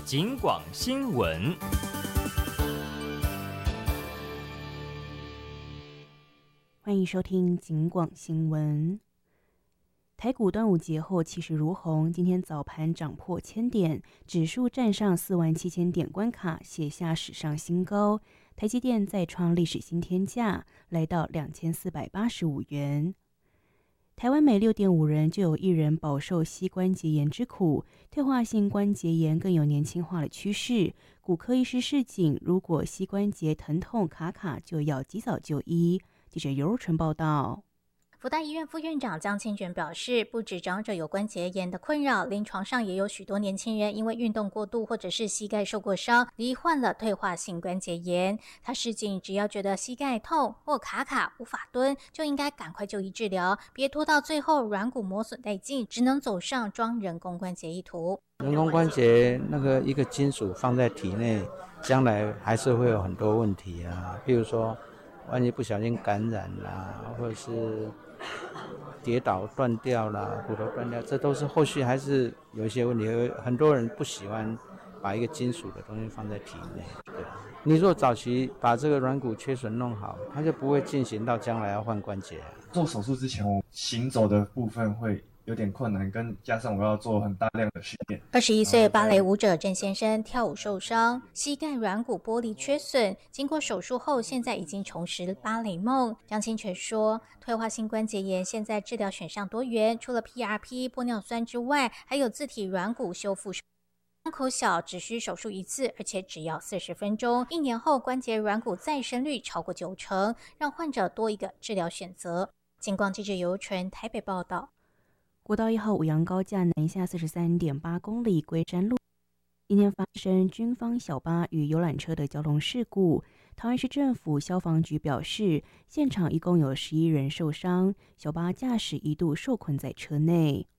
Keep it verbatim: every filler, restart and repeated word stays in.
警广新闻。 欢迎收听警广新闻。台股端午节后气势如虹，今天早盘涨破千点，指数站上四万七千点关卡，写下史上新高。台积电再创历史新天价，来到两千四百八十五元。台湾每 六点五 人就有一人饱受膝关节炎之苦，退化性关节炎更有年轻化的趋势。骨科医师示警，如果膝关节疼痛卡卡，就要及早就医。记者尤如纯报道。 福大医院副院长江清泉表示，不止长者有关节炎的困扰，临床上也有许多年轻人因为运动过度或者是膝盖受过伤，罹患了退化性关节炎。他示警，只要觉得膝盖痛或卡卡无法蹲，就应该赶快就医治疗，别拖到最后软骨磨损殆尽，只能走上装人工关节一途。 人工关节那个一个金属放在体内，将来还是会有很多问题啊，譬如说万一不小心感染啦，或者是跌倒断掉啦，骨头断掉，这都是后续还是有一些问题。很多人不喜欢把一个金属的东西放在体内。对，你如果早期把这个软骨缺损弄好，它就不会进行到将来要换关节。 做手术之前，我行走的部分会有点困难，跟加上我要做很大量的训练。 二十一岁芭蕾舞者郑先生跳舞受伤，膝盖软骨剥离缺损，经过手术后，现在已经重拾芭蕾梦。江清泉说，退化性关节炎现在治疗选项多元，除了 P R P 玻尿酸之外，还有自体软骨修复手术。伤口小，只需手术一次，而且只要四十分钟。一年后，关节软骨再生率超过九成，让患者多一个治疗选择。警广记者尤纯台北报道。 国道一号五杨高架南下四十三点八公里龟山路，今天发生军方小巴与游览车的交通事故。桃园市政府消防局表示，现场一共有十一人受伤，小巴驾驶一度受困在车内。